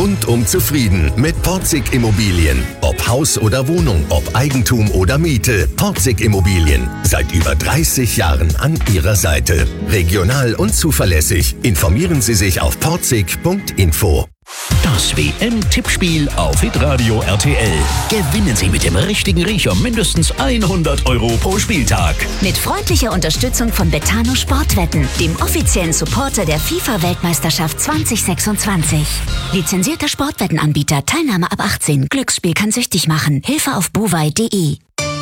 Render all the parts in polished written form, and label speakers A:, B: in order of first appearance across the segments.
A: rundum zufrieden mit Porzig Immobilien. Ob Haus oder Wohnung, ob Eigentum oder Miete. Porzig Immobilien. Seit über 30 Jahren an Ihrer Seite. Regional und zuverlässig. Informieren Sie sich auf porzig.info.
B: Das WM-Tippspiel auf Hitradio RTL. Gewinnen Sie mit dem richtigen Riecher mindestens 100 € pro Spieltag.
C: Mit freundlicher Unterstützung von Betano Sportwetten, dem offiziellen Supporter der FIFA-Weltmeisterschaft 2026. Lizenzierter Sportwettenanbieter, Teilnahme ab 18. Glücksspiel kann süchtig machen. Hilfe auf bovai.de.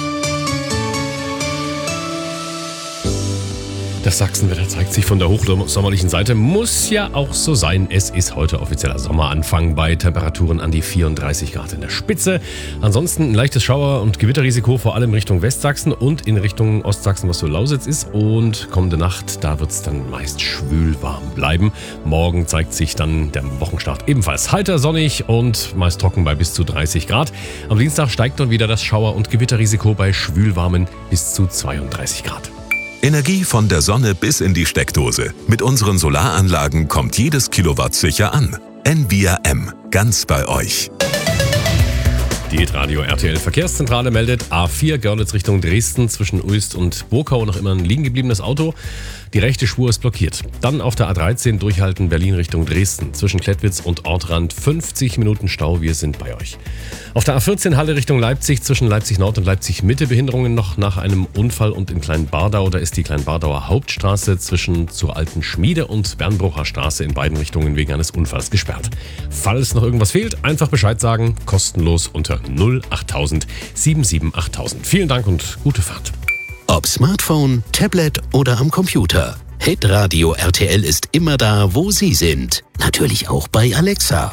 D: Das Sachsenwetter zeigt sich von der hochsommerlichen Seite. Muss ja auch so sein. Es ist heute offizieller Sommeranfang bei Temperaturen an die 34 Grad in der Spitze. Ansonsten ein leichtes Schauer- und Gewitterrisiko, vor allem Richtung Westsachsen und in Richtung Ostsachsen, was so Lausitz ist. Und kommende Nacht, da wird es dann meist schwül warm bleiben. Morgen zeigt sich dann der Wochenstart ebenfalls heiter sonnig und meist trocken bei bis zu 30 Grad. Am Dienstag steigt dann wieder das Schauer- und Gewitterrisiko bei schwülwarmen bis zu 32 Grad.
E: Energie von der Sonne bis in die Steckdose. Mit unseren Solaranlagen kommt jedes Kilowatt sicher an. Envia M. Ganz bei euch.
D: Die Hitradio RTL Verkehrszentrale meldet A4 Görlitz Richtung Dresden zwischen Uelst und Burkau noch immer ein liegen gebliebenes Auto. Die rechte Spur ist blockiert. Dann auf der A13 durchhalten Berlin Richtung Dresden zwischen Klettwitz und Ortrand 50 Minuten Stau. Wir sind bei euch. Auf der A14 Halle Richtung Leipzig zwischen Leipzig Nord und Leipzig Mitte Behinderungen noch nach einem Unfall und in Kleinbardau. Da ist die Kleinbardauer Hauptstraße zwischen zur Alten Schmiede und Bernbrucher Straße in beiden Richtungen wegen eines Unfalls gesperrt. Falls noch irgendwas fehlt, einfach Bescheid sagen. Kostenlos unter 08000 77 8000. Vielen Dank und gute Fahrt.
B: Ob Smartphone, Tablet oder am Computer. Hitradio RTL ist immer da, wo Sie sind. Natürlich auch bei Alexa.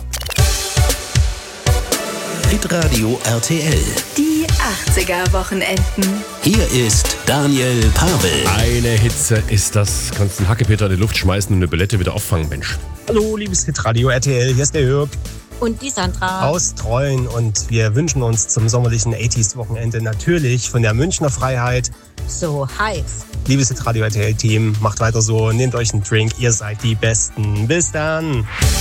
B: Hitradio RTL.
C: Die 80er-Wochenenden.
B: Hier ist Daniel Pavel.
D: Eine Hitze ist das. Kannst einen Hackepeter in die Luft schmeißen und eine Billette wieder auffangen, Mensch.
F: Hallo, liebes Hitradio RTL, hier ist der Jörg
G: Und die Sandra.
F: aus Treuen und wir wünschen uns zum sommerlichen 80s-Wochenende natürlich von der Münchner Freiheit.
G: So heiß.
F: Liebes Hitradio RTL-Team, macht weiter so, nehmt euch einen Drink, ihr seid die Besten. Bis dann!